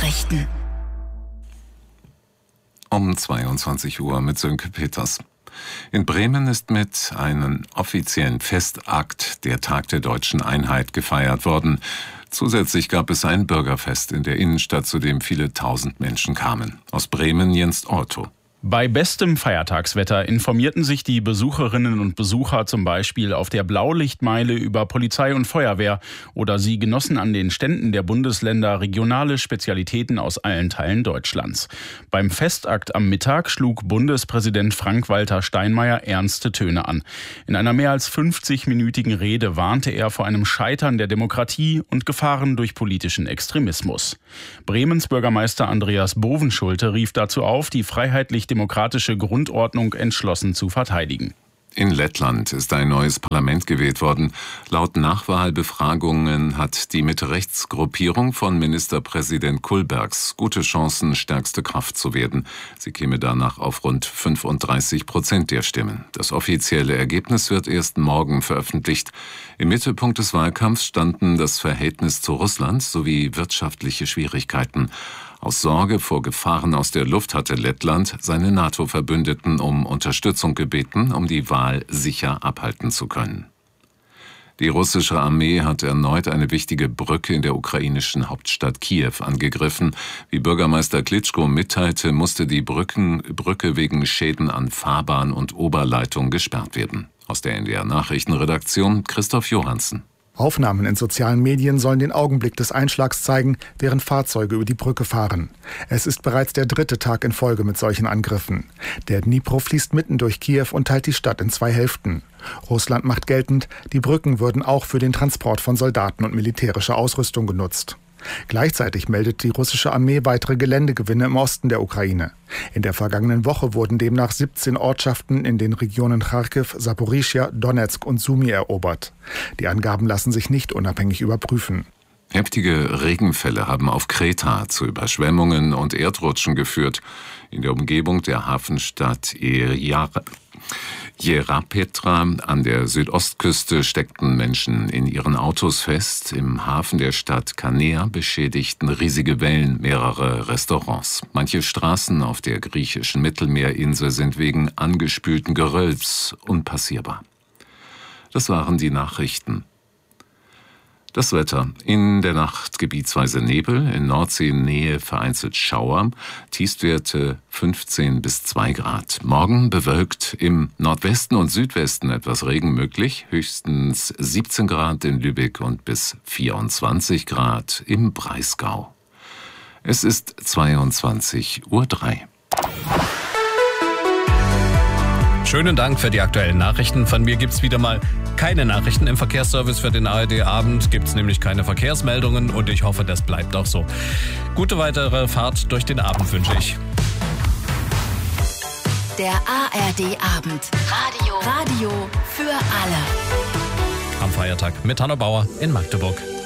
Nachrichten. Um 22 Uhr mit Sönke Peters. In Bremen ist mit einem offiziellen Festakt der Tag der Deutschen Einheit gefeiert worden. Zusätzlich gab es ein Bürgerfest in der Innenstadt, zu dem viele tausend Menschen kamen. Aus Bremen Jens Orto. Bei bestem Feiertagswetter informierten sich die Besucherinnen und Besucher zum Beispiel auf der Blaulichtmeile über Polizei und Feuerwehr oder sie genossen an den Ständen der Bundesländer regionale Spezialitäten aus allen Teilen Deutschlands. Beim Festakt am Mittag schlug Bundespräsident Frank-Walter Steinmeier ernste Töne an. In einer mehr als 50-minütigen Rede warnte er vor einem Scheitern der Demokratie und Gefahren durch politischen Extremismus. Bremens Bürgermeister Andreas Bovenschulte rief dazu auf, die freiheitlich-demokratische Grundordnung entschlossen zu verteidigen. In Lettland ist ein neues Parlament gewählt worden. Laut Nachwahlbefragungen hat die Mitte-Rechts-Gruppierung von Ministerpräsident Kulbergs gute Chancen, stärkste Kraft zu werden. Sie käme danach auf rund 35% der Stimmen. Das offizielle Ergebnis wird erst morgen veröffentlicht. Im Mittelpunkt des Wahlkampfs standen das Verhältnis zu Russland sowie wirtschaftliche Schwierigkeiten. Aus Sorge vor Gefahren aus der Luft hatte Lettland seine NATO-Verbündeten um Unterstützung gebeten, um die Wahl sicher abhalten zu können. Die russische Armee hat erneut eine wichtige Brücke in der ukrainischen Hauptstadt Kiew angegriffen. Wie Bürgermeister Klitschko mitteilte, musste die Brücke wegen Schäden an Fahrbahn und Oberleitung gesperrt werden. Aus der NDR-Nachrichtenredaktion Christoph Johansen. Aufnahmen in sozialen Medien sollen den Augenblick des Einschlags zeigen, während Fahrzeuge über die Brücke fahren. Es ist bereits der 3. Tag in Folge mit solchen Angriffen. Der Dnipro fließt mitten durch Kiew und teilt die Stadt in 2 Hälften. Russland macht geltend, die Brücken würden auch für den Transport von Soldaten und militärischer Ausrüstung genutzt. Gleichzeitig meldet die russische Armee weitere Geländegewinne im Osten der Ukraine. In der vergangenen Woche wurden demnach 17 Ortschaften in den Regionen Charkiw, Saporischschja, Donezk und Sumy erobert. Die Angaben lassen sich nicht unabhängig überprüfen. Heftige Regenfälle haben auf Kreta zu Überschwemmungen und Erdrutschen geführt. In der Umgebung der Hafenstadt Jerapetra an der Südostküste steckten Menschen in ihren Autos fest. Im Hafen der Stadt Kanea beschädigten riesige Wellen mehrere Restaurants. Manche Straßen auf der griechischen Mittelmeerinsel sind wegen angespülten Gerölls unpassierbar. Das waren die Nachrichten. Das Wetter. In der Nacht gebietsweise Nebel, in Nordseenähe vereinzelt Schauer, Tiefstwerte 15 bis 2 Grad. Morgen bewölkt, im Nordwesten und Südwesten etwas Regen möglich, höchstens 17 Grad in Lübeck und bis 24 Grad im Breisgau. Es ist 22:03 Uhr. Schönen Dank für die aktuellen Nachrichten. Von mir gibt's wieder mal keine Nachrichten im Verkehrsservice für den ARD-Abend. Gibt's nämlich keine Verkehrsmeldungen und ich hoffe, das bleibt auch so. Gute weitere Fahrt durch den Abend wünsche ich. Der ARD-Abend. Radio für alle. Am Feiertag mit Hanno Bauer in Magdeburg.